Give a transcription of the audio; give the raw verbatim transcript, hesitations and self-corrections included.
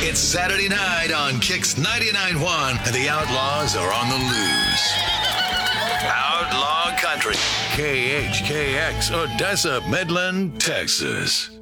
It's Saturday night on Kix ninety-nine point one, and the Outlaws are on the loose. Outlaw Country. K H K X, Odessa, Midland, Texas.